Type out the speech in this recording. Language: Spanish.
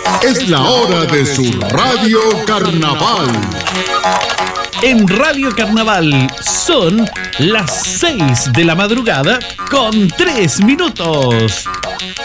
Es la hora de su Radio Carnaval. En Radio Carnaval son las 6 de la madrugada con 3 minutos.